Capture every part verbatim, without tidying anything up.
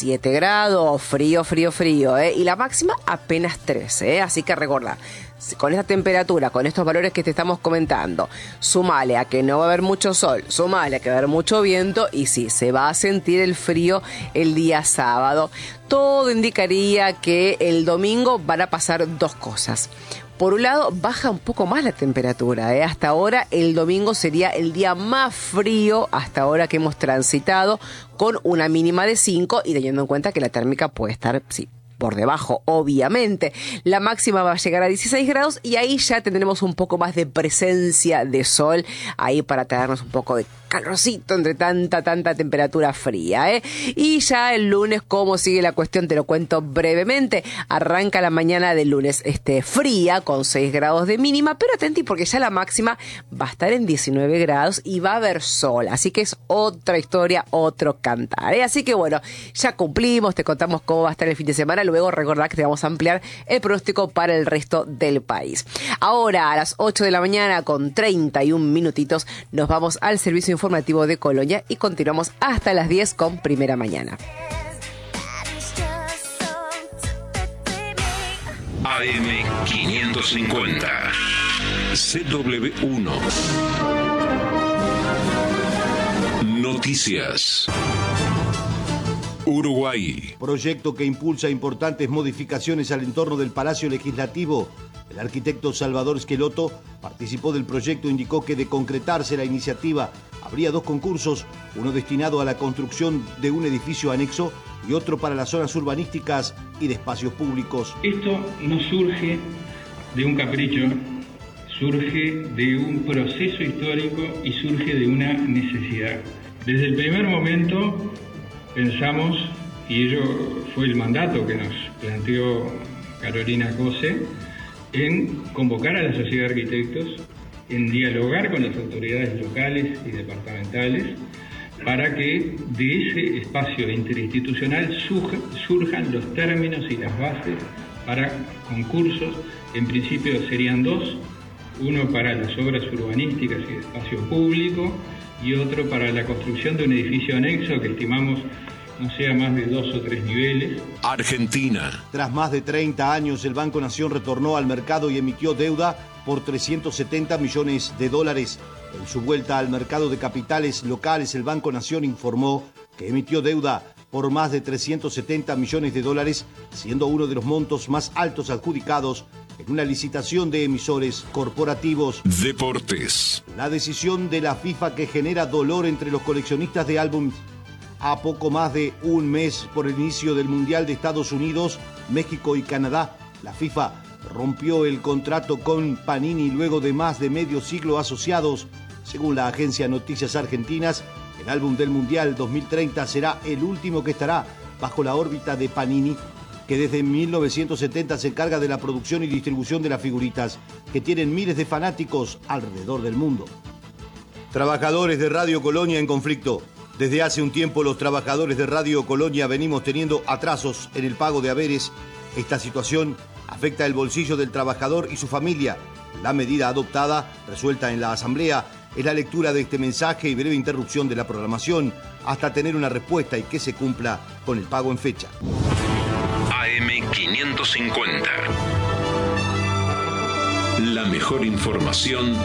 siete grados, frío, frío, frío, ¿eh? Y la máxima apenas trece, ¿eh? Así que recordá, con esta temperatura, con estos valores que te estamos comentando, sumale a que no va a haber mucho sol, sumale a que va a haber mucho viento y sí, se va a sentir el frío el día sábado. Todo indicaría que el domingo van a pasar dos cosas. Por un lado, baja un poco más la temperatura, ¿eh? Hasta ahora el domingo sería el día más frío hasta ahora que hemos transitado, con una mínima de cinco y teniendo en cuenta que la térmica puede estar, sí, por debajo, obviamente. La máxima va a llegar a dieciséis grados y ahí ya tendremos un poco más de presencia de sol, ahí para traernos un poco de calorcito entre tanta, tanta temperatura fría, ¿eh? Y ya el lunes, ¿cómo sigue la cuestión? Te lo cuento brevemente. Arranca la mañana del lunes este, fría, con seis grados de mínima, pero atenti porque ya la máxima va a estar en diecinueve grados y va a haber sol, así que es otra historia, otro cantar, ¿eh? Así que bueno, ya cumplimos, te contamos cómo va a estar el fin de semana, luego recordá que te vamos a ampliar el pronóstico para el resto del país. Ahora, a las ocho de la mañana, con treinta y un minutitos, nos vamos al servicio informativo informativo de Colonia y continuamos hasta las diez con Primera Mañana. A M quinientos cincuenta C W uno Noticias. Uruguay. Proyecto que impulsa importantes modificaciones al entorno del Palacio Legislativo. El arquitecto Salvador Esqueloto participó del proyecto e indicó que de concretarse la iniciativa habría dos concursos, uno destinado a la construcción de un edificio anexo y otro para las zonas urbanísticas y de espacios públicos. Esto no surge de un capricho, surge de un proceso histórico y surge de una necesidad. Desde el primer momento pensamos, y ello fue el mandato que nos planteó Carolina Cose, en convocar a la sociedad de arquitectos, en dialogar con las autoridades locales y departamentales para que de ese espacio interinstitucional surjan los términos y las bases para concursos. En principio serían dos, uno para las obras urbanísticas y de espacio público y otro para la construcción de un edificio anexo que estimamos no sea más de dos o tres niveles. Argentina. Tras más de treinta años, el Banco Nación retornó al mercado y emitió deuda por trescientos setenta millones de dólares. En su vuelta al mercado de capitales locales, el Banco Nación informó que emitió deuda por más de trescientos setenta millones de dólares, siendo uno de los montos más altos adjudicados en una licitación de emisores corporativos. Deportes. La decisión de la FIFA que genera dolor entre los coleccionistas de álbumes. A poco más de un mes por el inicio del Mundial de Estados Unidos, México y Canadá, la FIFA rompió el contrato con Panini luego de más de medio siglo asociados. Según la agencia Noticias Argentinas, el álbum del Mundial dos mil treinta será el último que estará bajo la órbita de Panini, que desde mil novecientos setenta se encarga de la producción y distribución de las figuritas, que tienen miles de fanáticos alrededor del mundo. Trabajadores de Radio Colonia en conflicto. Desde hace un tiempo los trabajadores de Radio Colonia venimos teniendo atrasos en el pago de haberes. Esta situación afecta el bolsillo del trabajador y su familia. La medida adoptada, resuelta en la Asamblea, es la lectura de este mensaje y breve interrupción de la programación hasta tener una respuesta y que se cumpla con el pago en fecha. A M quinientos cincuenta. La mejor información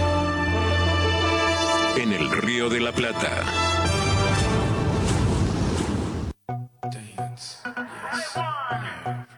en el Río de la Plata. Dance, yes.